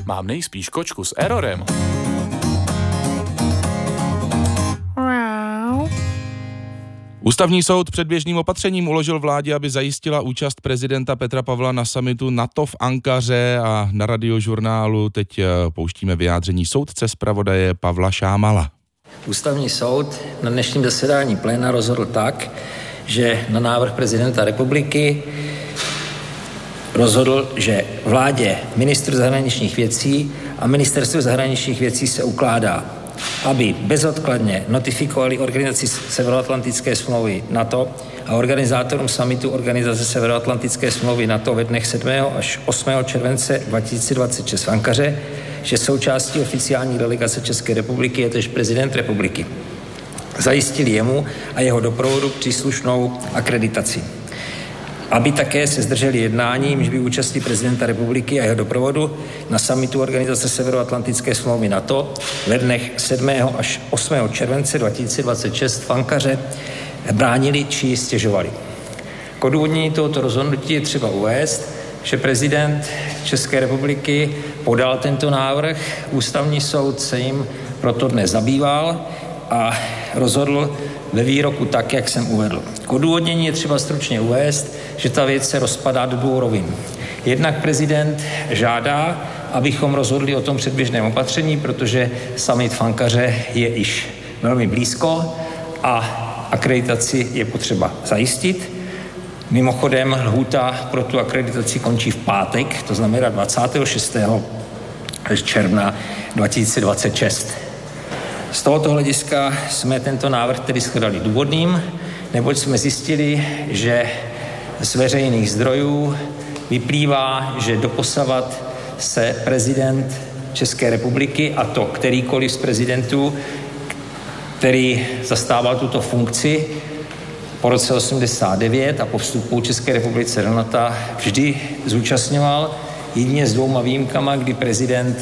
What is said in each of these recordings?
Mám nejspíš kočku s errorem. Ústavní soud předběžným opatřením uložil vládě, aby zajistila účast prezidenta Petra Pavla na summitu NATO v Ankaře, a na Radiožurnálu teď pouštíme vyjádření soudce zpravodaje Pavla Šámala. Ústavní soud na dnešním zasedání pléna rozhodl tak, že na návrh prezidenta republiky rozhodl, že vládě, ministru zahraničních věcí a ministerstvu zahraničních věcí se ukládá, aby bezodkladně notifikovali organizaci Severoatlantické smlouvy NATO a organizátorům summitu Organizace Severoatlantické smlouvy NATO ve dnech 7. až 8. července 2026 v Ankaře, že součástí oficiální delegace České republiky je též prezident republiky. Zajistili jemu a jeho doprovodu příslušnou akreditaci. Aby také se zdrželi jednání, jimž by účastí prezidenta republiky a jeho doprovodu na summitu Organizace Severoatlantické smlouvy NATO ve dnech 7. až 8. července 2026 v Ankaře bránili či stěžovali. K odůvodnění tohoto rozhodnutí je třeba uvést, že prezident České republiky podal tento návrh, ústavní soud se jim proto dnes zabýval a rozhodl ve výroku tak, jak jsem uvedl. K odůvodnění je třeba stručně uvést, že ta věc se rozpadá do dvou rovin. Jednak prezident žádá, abychom rozhodli o tom předběžném opatření, protože summit v Ankaře je již velmi blízko a akreditaci je potřeba zajistit. Mimochodem lhůta pro tu akreditaci končí v pátek, to znamená 26. června 2026. Z tohoto hlediska jsme tento návrh tedy shledali důvodným, neboť jsme zjistili, že z veřejných zdrojů vyplývá, že doposavat se prezident České republiky, a to kterýkoliv z prezidentů, který zastával tuto funkci po roce 89 a po vstupu České republice do NATO, vždy zúčastňoval, jedině s dvouma výjimkama, kdy prezident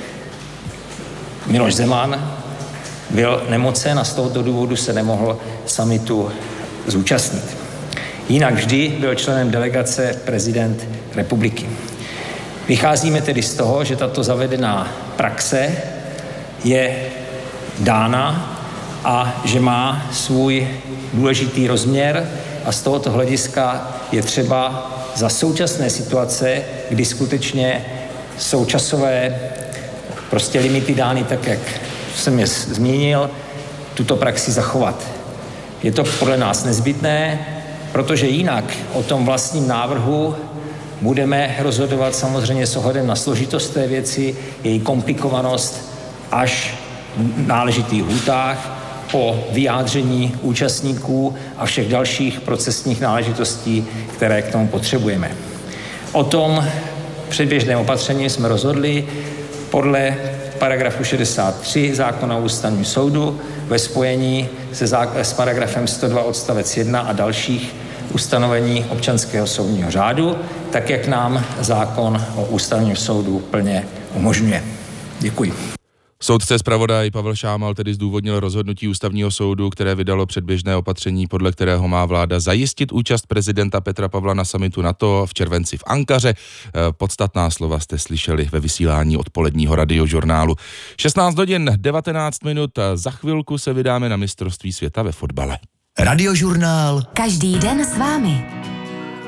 Miloš Zeman byl nemocen a z tohoto důvodu se nemohl summitu zúčastnit. Jinak vždy byl členem delegace prezident republiky. Vycházíme tedy z toho, že tato zavedená praxe je dána a že má svůj důležitý rozměr, a z tohoto hlediska je třeba za současné situace, kdy skutečně jsou časové limity dány tak, jak jsem je zmínil, tuto praxi zachovat. Je to podle nás nezbytné, protože jinak o tom vlastním návrhu budeme rozhodovat samozřejmě s ohledem na složitost té věci, její komplikovanost až v náležitých lhůtách, po vyjádření účastníků a všech dalších procesních náležitostí, které k tomu potřebujeme. O tom předběžném opatření jsme rozhodli podle paragrafu 63 zákona o ústavním soudu ve spojení s paragrafem 102 odstavec 1 a dalších ustanovení občanského soudního řádu, tak jak nám zákon o ústavním soudu plně umožňuje. Děkuji. Soudce zpravodaj Pavel Šámal tedy zdůvodnil rozhodnutí ústavního soudu, které vydalo předběžné opatření, podle kterého má vláda zajistit účast prezidenta Petra Pavla na summitu NATO v červenci v Ankaře. Podstatná slova jste slyšeli ve vysílání odpoledního Radiožurnálu. 16 hodin 19 minut, za chvilku se vydáme na mistrovství světa ve fotbale. Radiožurnál. Každý den s vámi.